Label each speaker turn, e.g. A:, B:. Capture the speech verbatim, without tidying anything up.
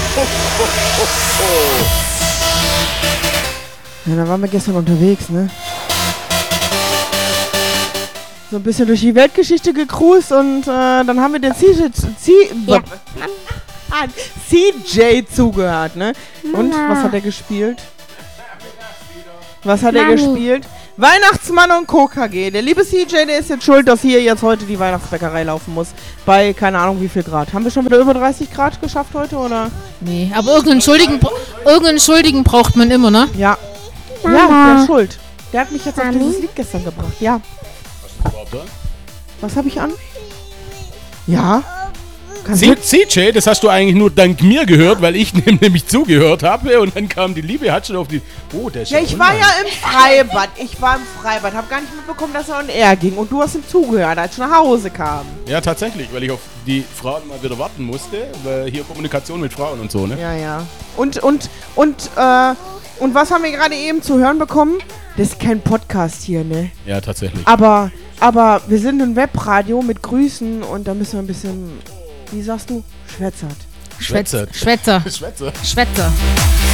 A: Ja, da waren wir gestern unterwegs, ne? So ein bisschen durch die Weltgeschichte gecruised und äh, dann haben wir den C J, C, ja. C J zugehört, ne? Und was hat er gespielt? Was hat Mami. er gespielt? Weihnachtsmann und Co. K G. Der liebe C J, der ist jetzt schuld, dass hier jetzt heute die Weihnachtsbäckerei laufen muss. Bei keine Ahnung wie viel Grad. Haben wir schon wieder über dreißig Grad geschafft heute, oder?
B: Nee, aber irgendeinen Schuldigen, irgendeinen Schuldigen braucht man immer, ne?
A: Ja. Mama. Ja, der ist schuld. Der hat mich jetzt Mami. auf dieses Lied gestern gebracht. Ja. Was habe ich an? Ja.
C: C J, das hast du eigentlich nur dank mir gehört, weil ich nämlich zugehört habe und dann kam die Liebe, hat schon auf die... Oh, der ist
A: ja, ich war ja im Freibad. Ich war im Freibad, habe gar nicht mitbekommen, dass er on air ging. Und du hast ihm zugehört, als ich nach Hause kam.
C: Ja, tatsächlich, weil ich auf die Frauen mal wieder warten musste, weil hier Kommunikation mit Frauen und so, ne?
A: Ja, ja. Und, und, und, äh, und was haben wir gerade eben zu hören bekommen? Das ist kein Podcast hier, ne?
C: Ja, tatsächlich.
A: Aber, aber wir sind ein Webradio mit Grüßen und da müssen wir ein bisschen... Wie sagst du? Schwätzert.
B: Schwätzer. Schwätzer.
C: Schwätzer.
B: Schwätzer.